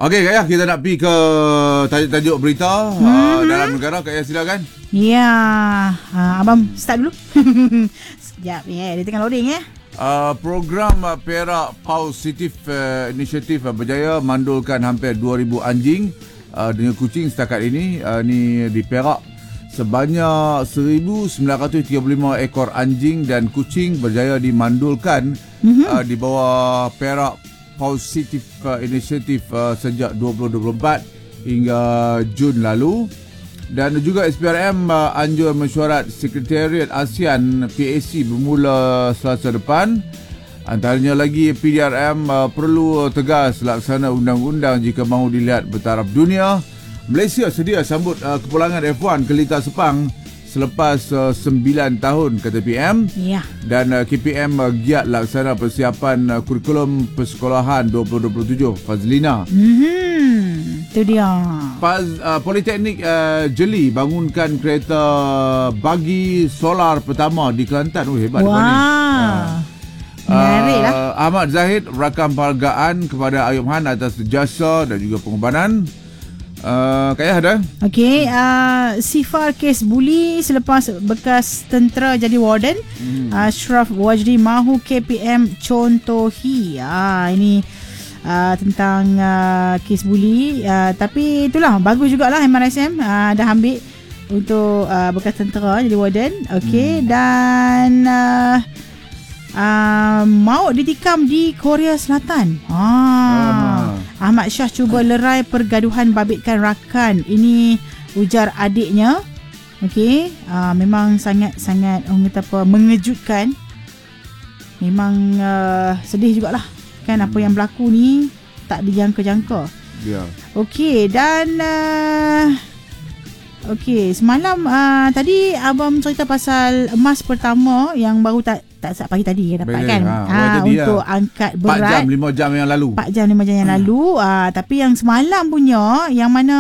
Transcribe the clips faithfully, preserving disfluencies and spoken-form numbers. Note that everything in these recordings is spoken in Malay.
Okey, Kak Yah, kita nak pergi ke tajuk-tajuk berita hmm. uh, dalam negara. Kak Yah, silakan. Ya, uh, Abang start dulu. Sekejap, ya, dia tengah loading ya. Uh, program uh, Perak Positif uh, Initiative uh, berjaya mandulkan hampir dua ribu anjing uh, dengan kucing setakat ini. Uh, ni di Perak. Sebanyak seribu sembilan ratus tiga puluh lima ekor anjing dan kucing berjaya dimandulkan mm-hmm. uh, di bawah Perak Positif uh, Initiative uh, sejak dua ribu dua puluh empat hingga Jun lalu. Dan juga S P R M uh, anjur mesyuarat Sekretariat ASEAN P A C bermula Selasa depan. Antaranya lagi P D R M uh, perlu tegas laksana undang-undang jika mahu dilihat bertaraf dunia. Malaysia sedia sambut uh, kepulangan F one ke Lita Sepang selepas uh, sembilan tahun, kata P M. Ya. Dan uh, K P M uh, giat laksana persiapan uh, kurikulum persekolahan dua ribu dua puluh tujuh. Fazlina. Hmm, itu dia. Paz, uh, Politeknik uh, Jeli bangunkan kereta bagi solar pertama di Kelantan. Oh, hebat. Wah. Uh, Menarik lah. Uh, Ahmad Zahid rakam penghargaan kepada Ayub Han atas jasa dan juga pengorbanan. Uh, Kak Yah ada? Okey, uh, sifar kes buli selepas bekas tentera jadi warden. hmm. uh, Ashraf Wajdi mahu K P M contohi. uh, Ini uh, tentang uh, kes buli. uh, Tapi itulah, bagus jugalah M R S M uh, dah ambil untuk uh, bekas tentera jadi warden. Okey, hmm. Dan uh, uh, maut ditikam di Korea Selatan. Ah. Uh. Ahmad Shah cuba lerai pergaduhan babitkan rakan. Ini ujar adiknya. Okey, uh, memang sangat-sangat orang kata apa, mengejutkan. Memang uh, sedih jugalah kan apa yang berlaku ni, tak dijangka-jangka. Ya. Yeah. Okey, dan uh, okey, semalam uh, tadi abang cerita pasal emas pertama yang baru tak tak saat pagi tadi dapat Bele, kan ha, ha, untuk lah. Angkat berat empat jam lima jam yang lalu empat jam lima jam yang hmm. lalu uh, tapi yang semalam punya yang mana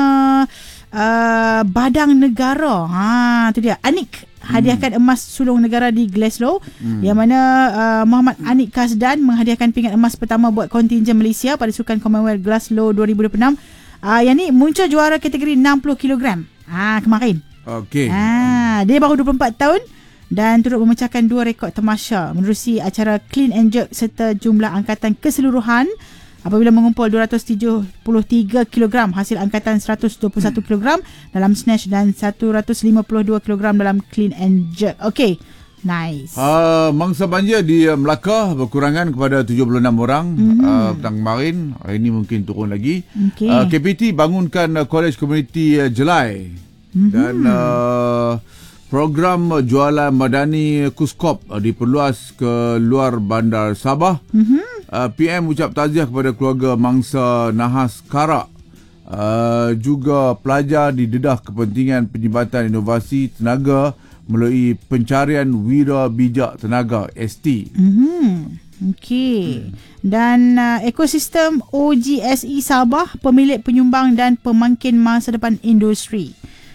uh, Badang Negara, ha tu dia, Anik hadiahkan hmm. emas sulung negara di Glasgow. hmm. Yang mana uh, Muhammad Anik Kasdan menghadiahkan pingat emas pertama buat kontingen Malaysia pada Sukan Commonwealth Glasgow dua ribu dua puluh enam. uh, Yang ni muncul juara kategori enam puluh kilogram ha, kemarin. Okey. ha, Dia baru dua puluh empat tahun dan turut memecahkan dua rekod tamasya menerusi acara clean and jerk serta jumlah angkatan keseluruhan apabila mengumpul dua ratus tujuh puluh tiga kilogram hasil angkatan seratus dua puluh satu kilogram dalam snatch dan seratus lima puluh dua kilogram dalam clean and jerk. Okey, nice. Uh, mangsa banjir di uh, Melaka berkurangan kepada tujuh puluh enam orang mm-hmm. uh, petang kemarin. Hari ini mungkin turun lagi. Okay. Uh, K P T bangunkan uh, College Community uh, Jelai. Mm-hmm. Dan uh, program jualan madani Kuskop uh, diperluas ke luar bandar Sabah. Mm-hmm. Uh, P M ucap takziah kepada keluarga mangsa Nahas Karak. Uh, juga pelajar didedah kepentingan penyebatan inovasi tenaga melalui pencarian wira bijak tenaga S T. Mm-hmm. Okey. Hmm. Dan uh, ekosistem O G S E Sabah pemilik penyumbang dan pemangkin masa depan industri.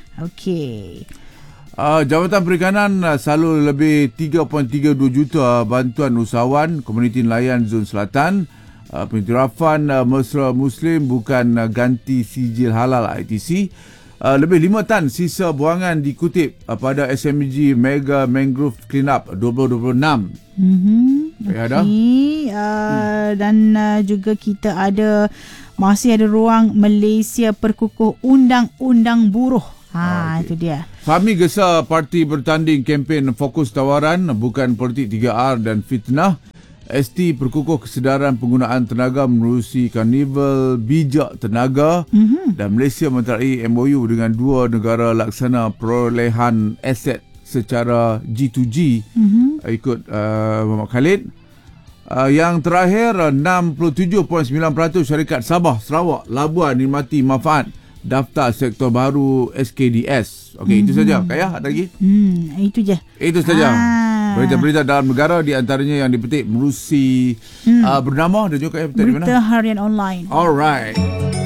Okey. Uh, Jabatan Perikanan uh, salur lebih tiga perpuluhan tiga dua juta bantuan usahawan komuniti nelayan Zon Selatan. Uh, Pengiktirafan uh, Mesra Muslim bukan uh, ganti sijil halal I T C. Uh, lebih lima tan sisa buangan dikutip uh, pada S M G Mega Mangrove Cleanup dua ribu dua puluh enam. Mm-hmm. Okay, ada. Uh, hmm. Dan uh, juga kita ada masih ada ruang Malaysia perkukuh undang-undang buruh. Ha, okay. Itu dia. Fahmi gesa parti bertanding kempen fokus tawaran bukan politik tiga R dan fitnah. S T perkukuh kesedaran penggunaan tenaga menerusi karnival bijak tenaga. Mm-hmm. Dan Malaysia menterai M O U dengan dua negara laksana perolehan aset secara G to G. Mm-hmm. Ikut uh, Muhammad Khalid. Uh, yang terakhir, enam puluh tujuh perpuluhan sembilan peratus syarikat Sabah, Sarawak, Labuan nikmati manfaat daftar sektor baru S K D S. Okey, mm-hmm. itu saja. Kak Yah, ada lagi? Hmm, itu je. Itu saja. Ah. Berita-berita dalam negara di antaranya yang dipetik menerusi mm. uh, bernama dan juga Kak Yah petik Berita Harian Online. Alright.